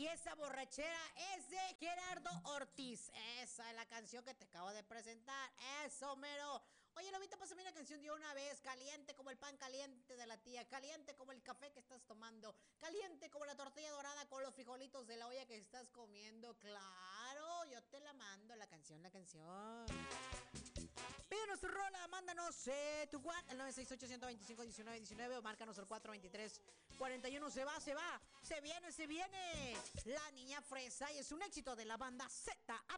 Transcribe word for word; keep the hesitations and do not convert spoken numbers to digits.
esa borrachera es de Gerardo Ortiz. Esa es la canción que te acabo de presentar. Eso, mero. Oye, Lobito, pásame una canción de una vez. Caliente como el pan caliente de la tía. Caliente como el café que estás tomando. Caliente como la tortilla dorada con los frijolitos de la olla que estás comiendo. Claro, yo te la mando. La canción, la canción. Pídenos tu rola, mándanos eh, tu WhatsApp al nueve seis ocho, uno dos cinco, uno nueve uno nueve o márcanos el cuatro veintitrés, cuarenta y uno. Se va, se va, se viene, se viene. La Niña Fresa y es un éxito de la banda Z A